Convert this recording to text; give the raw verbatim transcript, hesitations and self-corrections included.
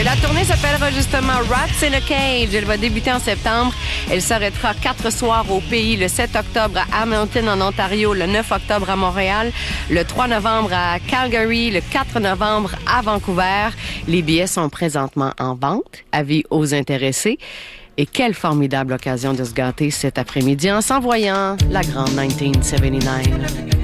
Et la tournée s'appellera justement Rats in a Cage. Elle va débuter en septembre. Elle s'arrêtera quatre soirs au pays, le sept octobre à Hamilton en Ontario, le neuf octobre à Montréal, le trois novembre à Calgary, le quatre novembre à Vancouver. Les billets sont présentement en vente. Avis aux intéressés. Et quelle formidable occasion de se gâter cet après-midi en s'envoyant la grande dix-neuf soixante-dix-neuf.